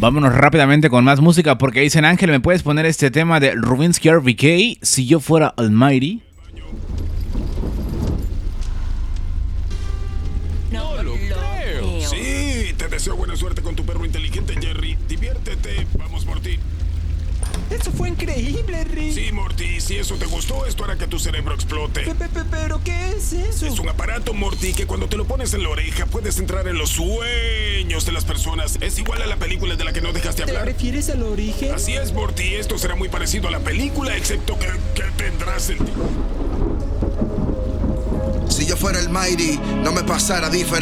Vámonos rápidamente con más música porque dicen, Ángel, ¿me puedes poner este tema de Rubinsky RBK, Si yo fuera Almighty? No lo creo. Sí, te deseo buena suerte con tu perro inteligente, Jerry. Diviértete, vamos por ti. Eso fue increíble, Rick. Sí, Morty, si eso te gustó, esto hará que tu cerebro explote. ¿Pero qué es eso? Es un aparato, Morty, que cuando te lo pones en la oreja puedes entrar en los sueños de las personas. Es igual a la película de la que no dejaste ¿Te hablar. refieres al origen? Así es, Morty, esto será muy parecido a la película, excepto que tendrás el... Si yo fuera el Mighty, no me pasara diferente.